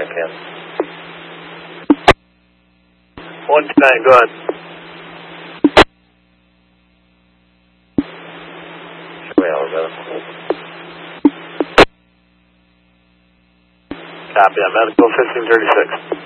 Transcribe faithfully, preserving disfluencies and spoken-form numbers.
can. one two nine, go ahead. Well, copy on medical fifteen thirty-six.